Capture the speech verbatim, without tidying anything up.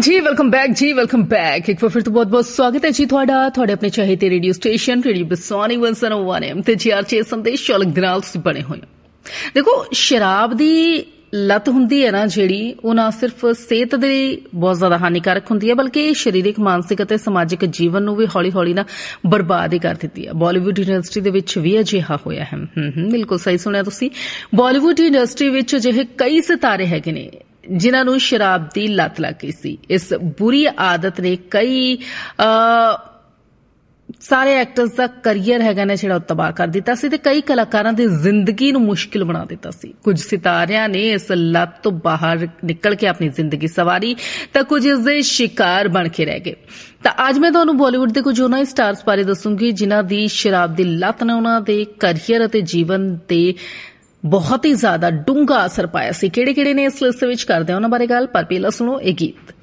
जी welcome back जी welcome back एक बार फिर तो बहुत बहुत स्वागत है जी ਤੁਹਾਡਾ ਤੁਹਾਡੇ ਆਪਣੇ ਚਾਹੀਦੇ radio station radio ਬਸੋਨੀ one oh one M ਤੇ ਜੀਆਰਚੇ ਸੰਦੇਸ਼ ਚੌਲਕ ਦੇ ਨਾਲ ਤੁਸੀਂ ਬਣੇ ਹੋਏ ਹੋ। ਦੇਖੋ ਸ਼ਰਾਬ ਦੀ ਲੱਤ ਹੁੰਦੀ ਹੈ ਨਾ ਜਿਹੜੀ ਉਹ ਨਾ ਸਿਰਫ ਸਿਹਤ ਦੇ ਲਈ ਬਹੁਤ ਜ਼ਿਆਦਾ ਹਾਨੀਕਾਰਕ ਹੁੰਦੀ ਹੈ ਬਲਕਿ ਸਰੀਰਕ ਮਾਨਸਿਕ ਅਤੇ ਸਮਾਜਿਕ ਜੀਵਨ ਨੂੰ ਵੀ ਹੌਲੀ ਹੌਲੀ ਨਾ ਬਰਬਾਦ ਹੀ ਕਰ ਦਿੰਦੀ ਹੈ। ਬਾਲੀਵੁੱਡ ਇੰਡਸਟਰੀ ਦੇ ਵਿੱਚ ਵੀ ਅਜਿਹਾ ਹੋਇਆ ਹੈ। ਹੂੰ ਹੂੰ ਬਿਲਕੁਲ ਸਹੀ ਸੁਣਿਆ ਤੁਸੀਂ। ਬਾਲੀਵੁੱਡ ਇੰਡਸਟਰੀ ਵਿੱਚ ਅਜਿਹੇ ਕਈ ਸਿਤਾਰੇ ਹੈਗੇ ਨੇ ਜਿਨ੍ਹਾਂ ਨੂੰ ਸ਼ਰਾਬ ਦੀ ਲੱਤ ਲੱਗ ਗਈ ਸੀ। ਇਸ ਬੁਰੀ ਆਦਤ ਨੇ ਕਈ ਸਾਰੇ ਐਕਟਰਸ ਦਾ ਕਰੀਅਰ ਹੈਗਾ ਨਾ ਜਿਹੜਾ ਉਹ ਤਬਾਹ ਕਰ ਦਿੱਤਾ ਸੀ ਤੇ ਕਈ ਕਲਾਕਾਰਾਂ ਦੀ ਜ਼ਿੰਦਗੀ ਨੂੰ ਮੁਸ਼ਕਿਲ ਬਣਾ ਦਿੱਤਾ ਸੀ। ਕੁਝ ਸਿਤਾਰਿਆਂ ਨੇ ਇਸ ਲੱਤ ਤੋਂ ਬਾਹਰ ਨਿਕਲ ਕੇ ਆਪਣੀ ਜ਼ਿੰਦਗੀ ਸਵਾਰੀ ਤਾਂ ਕੁਝ ਇਸ ਦੇ ਸ਼ਿਕਾਰ ਬਣ ਕੇ ਰਹਿ ਗਏ। ਤਾਂ ਅੱਜ ਮੈਂ ਤੁਹਾਨੂੰ ਬਾਲੀਵੁੱਡ ਦੇ ਕੁਝ ਉਹਨਾਂ ਸਟਾਰਸ ਬਾਰੇ ਦੱਸੂੰਗੀ ਜਿਨ੍ਹਾਂ ਦੀ ਸ਼ਰਾਬ ਦੀ ਲੱਤ ਨੇ ਉਹਨਾਂ ਦੇ ਕਰੀਅਰ ਅਤੇ ਜੀਵਨ ਤੇ ਬਹੁਤ ਹੀ ਜ਼ਿਆਦਾ ਡੂੰਘਾ ਅਸਰ ਪਾਇਆ ਸੀ। ਕਿਹੜੇ ਕਿਹੜੇ ਨੇ ਇਸ ਲਿਸਟ ਵਿੱਚ ਕਰਦੇ ਆ ਉਹਨਾਂ ਬਾਰੇ ਗੱਲ, ਪਰ ਪਹਿਲਾਂ ਸੁਣੋ ਇਹ ਗੀਤ।